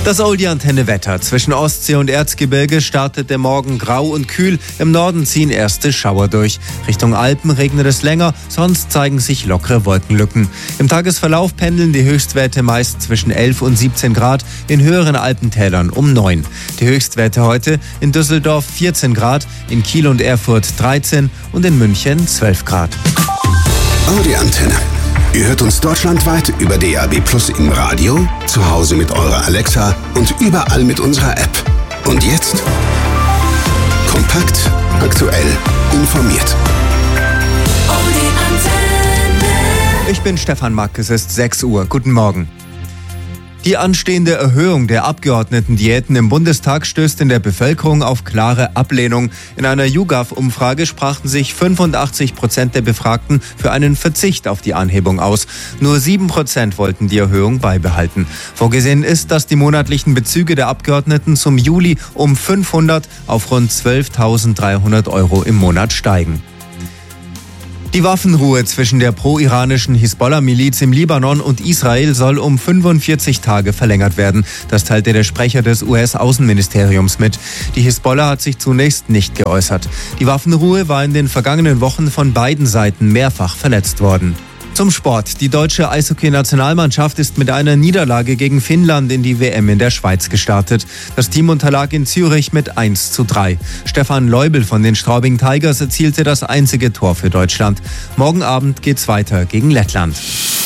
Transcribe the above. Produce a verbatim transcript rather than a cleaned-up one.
Das Oldie-Antenne-Wetter. Zwischen Ostsee und Erzgebirge startet der Morgen grau und kühl. Im Norden ziehen erste Schauer durch. Richtung Alpen regnet es länger, sonst zeigen sich lockere Wolkenlücken. Im Tagesverlauf pendeln die Höchstwerte meist zwischen elf und siebzehn Grad, in höheren Alpentälern um neun. Die Höchstwerte heute: in Düsseldorf vierzehn Grad, in Kiel und Erfurt dreizehn und in München zwölf Grad. Audi-Antenne. Ihr hört uns deutschlandweit über D A B Plus im Radio, zu Hause mit eurer Alexa und überall mit unserer App. Und jetzt kompakt, aktuell, informiert. Ich bin Stefan Mack, es ist sechs Uhr. Guten Morgen. Die anstehende Erhöhung der Abgeordnetendiäten im Bundestag stößt in der Bevölkerung auf klare Ablehnung. In einer YouGov-Umfrage sprachen sich fünfundachtzig Prozent der Befragten für einen Verzicht auf die Anhebung aus. Nur sieben Prozent wollten die Erhöhung beibehalten. Vorgesehen ist, dass die monatlichen Bezüge der Abgeordneten zum Juli um fünfhundert auf rund zwölftausenddreihundert Euro im Monat steigen. Die Waffenruhe zwischen der pro-iranischen Hisbollah-Miliz im Libanon und Israel soll um fünfundvierzig Tage verlängert werden. Das teilte der Sprecher des U S-Außenministeriums mit. Die Hisbollah hat sich zunächst nicht geäußert. Die Waffenruhe war in den vergangenen Wochen von beiden Seiten mehrfach verletzt worden. Zum Sport. Die deutsche Eishockey-Nationalmannschaft ist mit einer Niederlage gegen Finnland in die W M in der Schweiz gestartet. Das Team unterlag in Zürich mit eins zu drei. Stefan Leubel von den Straubing Tigers erzielte das einzige Tor für Deutschland. Morgen Abend geht's weiter gegen Lettland.